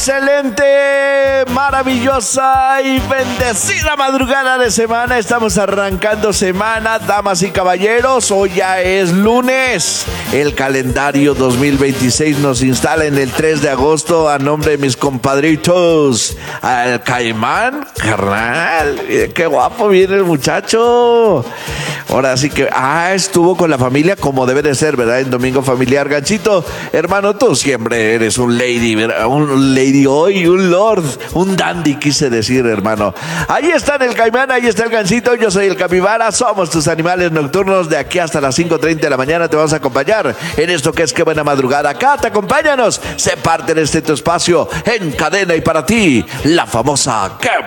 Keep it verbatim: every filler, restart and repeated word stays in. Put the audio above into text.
excelente, maravillosa y bendecida madrugada de semana. Estamos arrancando semana, damas y caballeros. Hoy ya es lunes. El calendario dos mil veintiséis nos instala en el tres de agosto a nombre de mis compadritos. Al Caimán, carnal. Qué guapo viene el muchacho. Ahora sí que, ah, estuvo con la familia como debe de ser, ¿verdad? En Domingo Familiar. Ganchito, hermano, tú siempre eres un lady, ¿verdad? Un lady hoy, un lord, un dandy, quise decir, hermano. Ahí está el Caimán, ahí está el Gancito, yo soy el Capibara, somos tus animales nocturnos. De aquí hasta las cinco treinta de la mañana te vamos a acompañar en esto que es Qué Buena Madrugada. Acá te acompáñanos, sé parte de este tu espacio en cadena y para ti, la famosa Qué